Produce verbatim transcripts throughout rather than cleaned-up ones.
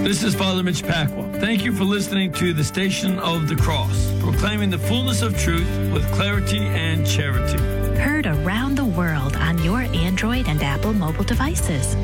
This is Father Mitch Pacwa. Thank you for listening to the Station of the Cross, proclaiming the fullness of truth with clarity and charity. Heard around the world on your Android and Apple mobile devices.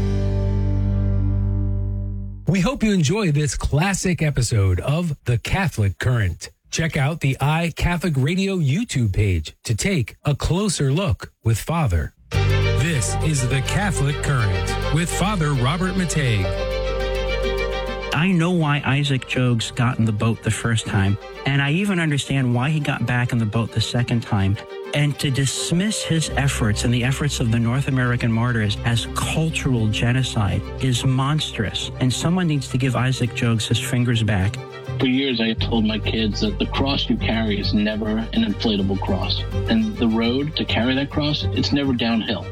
We hope you enjoy this classic episode of The Catholic Current. Check out the iCatholic Radio YouTube page to take a closer look with Father. This is The Catholic Current with Father Robert Matei. I know why Isaac Jogues got in the boat the first time, and I even understand why he got back in the boat the second time. And to dismiss his efforts and the efforts of the North American martyrs as cultural genocide is monstrous. And someone needs to give Isaac Jogues his fingers back. For years, I have told my kids that the cross you carry is never an inflatable cross. And the road to carry that cross, it's never downhill.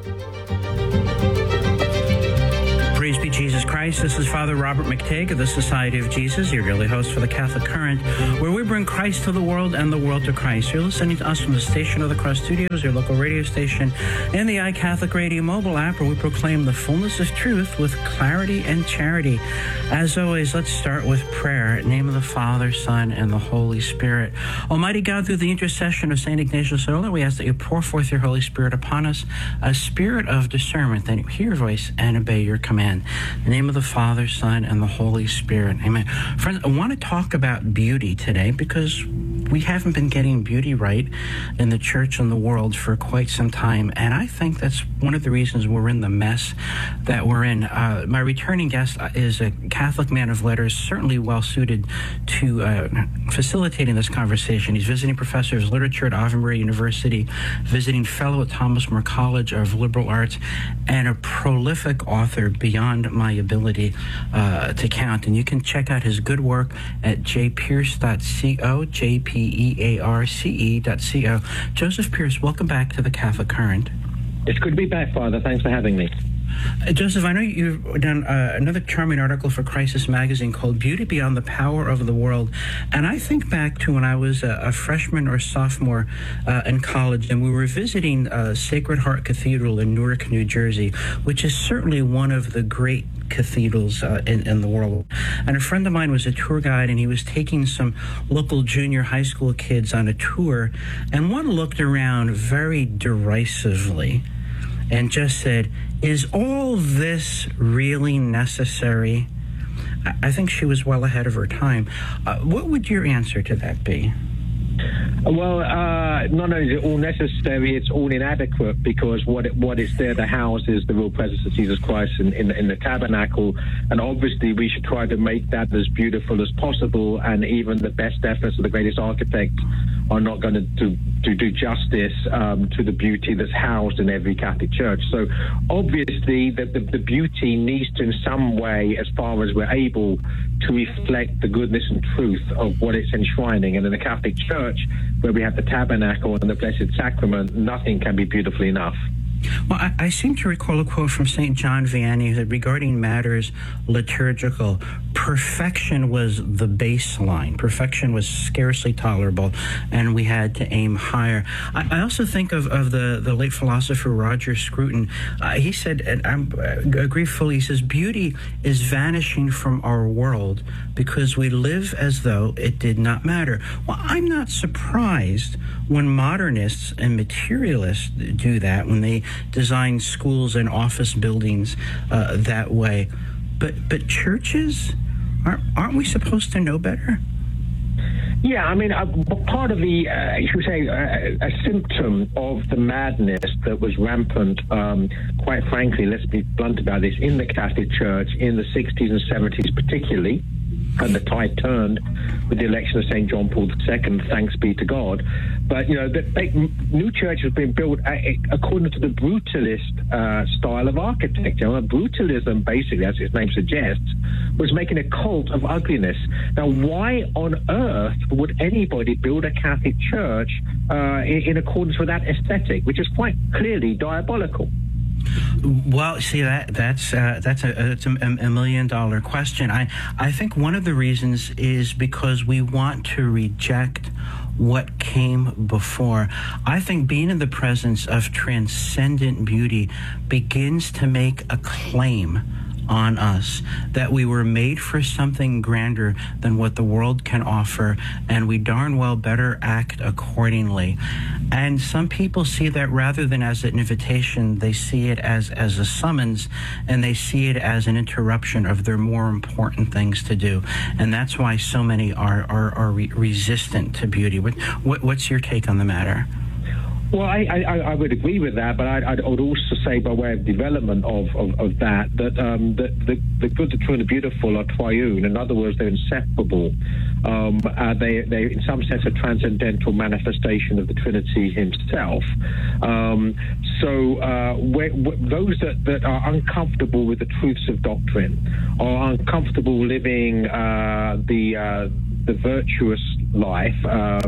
Praise be Jesus Christ. This is Father Robert McTague of the Society of Jesus, your daily host for the Catholic Current, where we bring Christ to the world and the world to Christ. You're listening to us from the Station of the Cross Studios, your local radio station, and the iCatholic Radio mobile app, where we proclaim the fullness of truth with clarity and charity. As always, let's start with prayer. In the name of the Father, Son, and the Holy Spirit. Almighty God, through the intercession of Saint Ignatius Loyola, we ask that you pour forth your Holy Spirit upon us, a spirit of discernment, that you hear your voice and obey your command. In the name of the Father, Son, and the Holy Spirit. Amen. Friends, I want to talk about beauty today because we haven't been getting beauty right in the church and the world for quite some time, and I think that's one of the reasons we're in the mess that we're in. Uh, my returning guest is a Catholic man of letters, certainly well-suited to uh, facilitating this conversation. He's visiting professor of literature at Ave Maria University, visiting fellow at Thomas More College of Liberal Arts, and a prolific author beyond my ability uh, to count. And you can check out his good work at j pierce dot co, J P E A R C E dot C O. Joseph Pearce, welcome back to the Catholic Current. It's good to be back, Father. Thanks for having me. Uh, Joseph, I know you've done uh, another charming article for Crisis Magazine called Beauty Beyond the Power of the World. And I think back to when I was a, a freshman or sophomore uh, in college, and we were visiting uh, Sacred Heart Cathedral in Newark, New Jersey, which is certainly one of the great cathedrals uh, in, in the world. And a friend of mine was a tour guide, and he was taking some local junior high school kids on a tour, and one looked around very derisively and just said, "Is all this really necessary?" I think she was well ahead of her time. Uh, what would your answer to that be? Well, uh, not only is it all necessary, it's all inadequate, because what it, what is there to house is the real presence of Jesus Christ in, in, in the tabernacle, and obviously we should try to make that as beautiful as possible, and even the best efforts of the greatest architects are not going to do, to do justice um, to the beauty that's housed in every Catholic church. So obviously the, the, the beauty needs to in some way, as far as we're able, to reflect the goodness and truth of what it's enshrining. And in the Catholic Church, where we have the tabernacle and the Blessed Sacrament, nothing can be beautiful enough. Well, I, I seem to recall a quote from Saint John Vianney that regarding matters liturgical, perfection was the baseline. Perfection was scarcely tolerable, and we had to aim higher. I, I also think of, of the, the late philosopher Roger Scruton. Uh, he said, and I agree fully, he says, beauty is vanishing from our world because we live as though it did not matter. Well, I'm not surprised when modernists and materialists do that, when they design schools and office buildings uh, that way. But but churches, aren't, aren't we supposed to know better? Yeah, I mean, uh, part of the, uh, you should say, uh, a symptom of the madness that was rampant, um, quite frankly, let's be blunt about this, in the Catholic Church in the sixties and seventies particularly, and the tide turned with the election of Saint John Paul the Second, thanks be to God. But, you know, the they, new churches have been built uh, according to the brutalist uh, style of architecture. And brutalism, basically, as its name suggests, was making a cult of ugliness. Now, why on earth would anybody build a Catholic church uh, in, in accordance with that aesthetic, which is quite clearly diabolical? Well, see, that that's uh, that's a that's a, a million dollar question. I I think one of the reasons is because we want to reject what came before. I think being in the presence of transcendent beauty begins to make a claim on us, that we were made for something grander than what the world can offer, and we darn well better act accordingly. And some people see that rather than as an invitation, they see it as, as a summons, and they see it as an interruption of their more important things to do. And that's why so many are, are, are re- resistant to beauty. What, what, what's your take on the matter? Well, I, I, I would agree with that, but I, I would also say, by way of development of, of, of that, that um, the, the, the good, the true, and the beautiful are triune. In other words, they're inseparable. Um, uh, they, they, in some sense, a transcendental manifestation of the Trinity himself. Um, so uh, we're, we're, those that, that are uncomfortable with the truths of doctrine, or uncomfortable living uh, the, uh, the virtuous life, uh,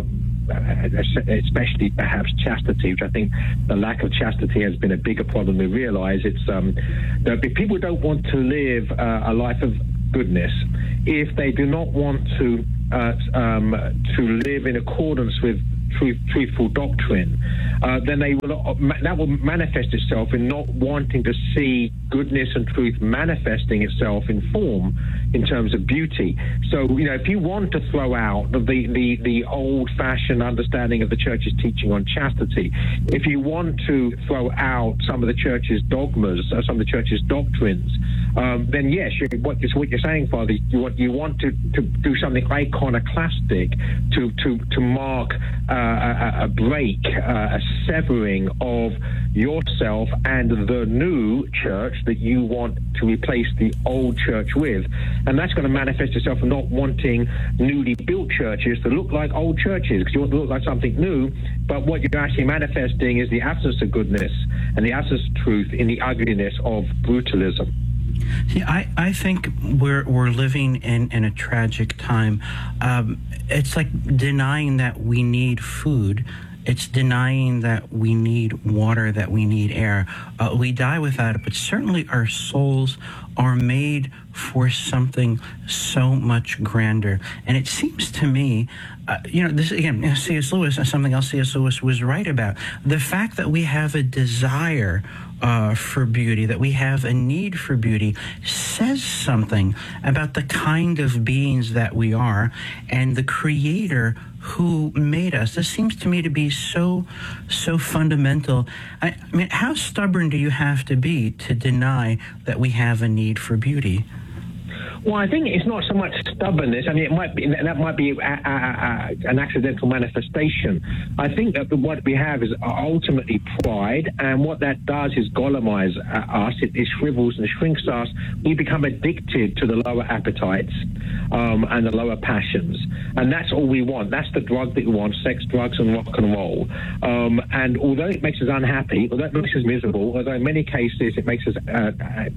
especially perhaps chastity, which I think the lack of chastity has been a bigger problem. We realize it's um, that people don't want to live uh, a life of goodness if they do not want to uh, um, to live in accordance with truth, truthful doctrine. Uh, then they will that will manifest itself in not wanting to see goodness and truth manifesting itself in form, in terms of beauty. So, you know, if you want to throw out the, the, the old-fashioned understanding of the church's teaching on chastity, if you want to throw out some of the church's dogmas, or some of the church's doctrines, um, then yes, you, what, what you're saying, Father, you want, you want to, to do something iconoclastic to, to, to mark uh, a, a break, uh, a severing of yourself and the new church that you want to replace the old church with. And that's going to manifest itself in not wanting newly built churches to look like old churches, because you want to look like something new, but what you're actually manifesting is the absence of goodness and the absence of truth in the ugliness of brutalism. See, I, I think we're we're living in, in a tragic time. Um, it's like denying that we need food. It's denying that we need water, that we need air. Uh, we die without it, but certainly our souls are made for something so much grander. And it seems to me, uh, you know, this again, C S. Lewis, something else C S. Lewis was right about. The fact that we have a desire uh, for beauty, that we have a need for beauty, says something about the kind of beings that we are and the Creator who made us. This seems to me to be so, so fundamental. I, I mean, how stubborn do you have to be to deny that we have a need for beauty? Well, I think it's not so much stubbornness. I mean, it might be that might be a, a, a, an accidental manifestation. I think that what we have is ultimately pride, and what that does is Golemize us. It, it shrivels and shrinks us. We become addicted to the lower appetites um, and the lower passions, and that's all we want. That's the drug that we want: sex, drugs, and rock and roll. Um, and although it makes us unhappy, although it makes us miserable, although in many cases it makes us uh,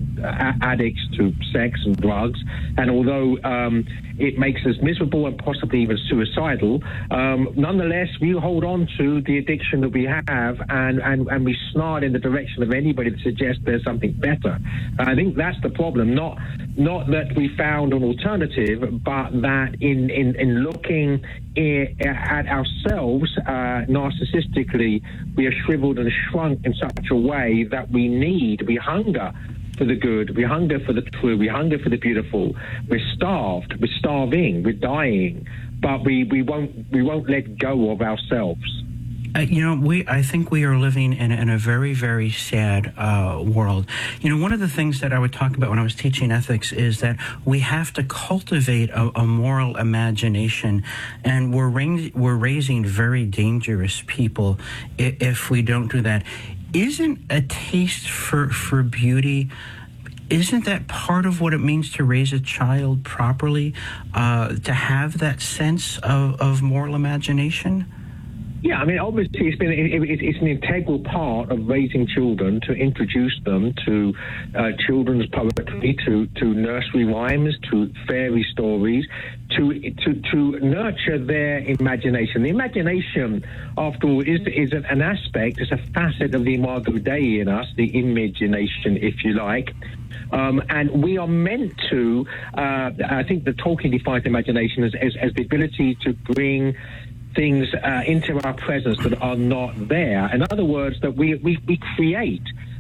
addicts to sex and drugs. And although um, it makes us miserable and possibly even suicidal, um, nonetheless, we hold on to the addiction that we have, and, and, and we snarl in the direction of anybody that suggests there's something better. I think that's the problem, not not that we found an alternative, but that in, in, in looking at ourselves uh, narcissistically, we are shriveled and shrunk in such a way that we need, we hunger for the good, we hunger for the true, we hunger for the beautiful. We're starved, we're starving, we're dying, but we, we won't we won't let go of ourselves. Uh, you know, we. I think we are living in, in a very, very sad uh, world. You know, one of the things that I would talk about when I was teaching ethics is that we have to cultivate a, a moral imagination, and we're ra- we're raising very dangerous people if, if we don't do that. Isn't a taste for, for beauty, isn't that part of what it means to raise a child properly, uh, to have that sense of, of moral imagination? Yeah, I mean, obviously, it's been it, it's an integral part of raising children to introduce them to uh, children's poetry, to, to nursery rhymes, to fairy stories, to to to nurture their imagination. The imagination, after all, is is an aspect, it's a facet of the Imago Dei in us, the imagination, if you like. Um, and we are meant to, uh, I think that Tolkien defines imagination as, as, as the ability to bring things uh, into our presence that are not there. In other words, that we, we, we create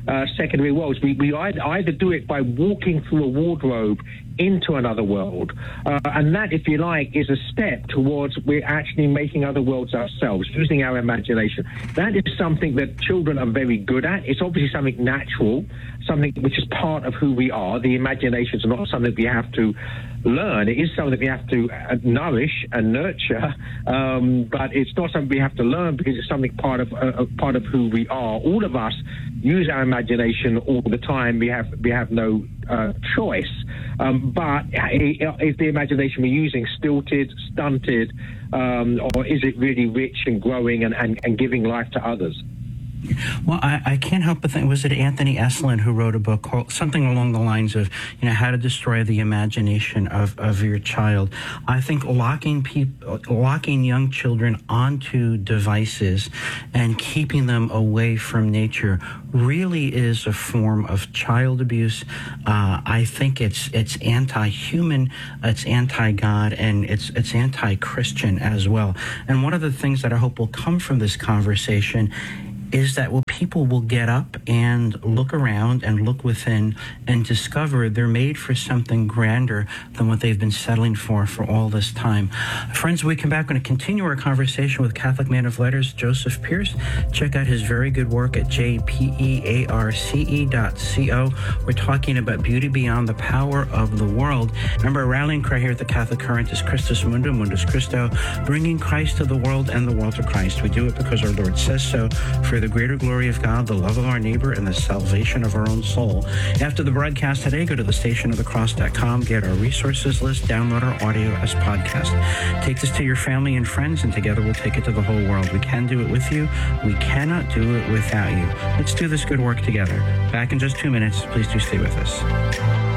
uh, secondary worlds. We, we either do it by walking through a wardrobe into another world. Uh, and that, if you like, is a step towards we're actually making other worlds ourselves, using our imagination. That is something that children are very good at. It's obviously something natural, something which is part of who we are. The imagination is not something we have to learn. It is something we have to uh, nourish and nurture, um, but it's not something we have to learn because it's something part of uh, part of who we are. All of us use our imagination all the time. We have we have no uh, choice. Um, but is the imagination we're using stilted, stunted, um, or is it really rich and growing and, and, and giving life to others? Well, I, I can't help but think, was it Anthony Eslin who wrote a book called something along the lines of, you know, how to destroy the imagination of, of your child? I think locking people, locking young children onto devices and keeping them away from nature really is a form of child abuse. Uh, I think it's it's anti-human, it's anti-God, and it's it's anti-Christian as well. And one of the things that I hope will come from this conversation is that well, people will get up and look around and look within and discover they're made for something grander than what they've been settling for for all this time. Friends, when we come back, we're going to continue our conversation with Catholic man of letters, Joseph Pearce. Check out his very good work at j p e a r c e dot co. We're talking about beauty beyond the power of the world. Remember, our rallying cry here at the Catholic Current is Christus Mundum, Mundus Christo, bringing Christ to the world and the world to Christ. We do it because our Lord says so, for the greater glory of God, the love of our neighbor, and the salvation of our own soul. After the broadcast today, go to the station of the cross dot com, get our resources list, download our audio as podcast. Take this to your family and friends, and together we'll take it to the whole world. We can do it with you. We cannot do it without you. Let's do this good work together. Back in just two minutes. Please do stay with us.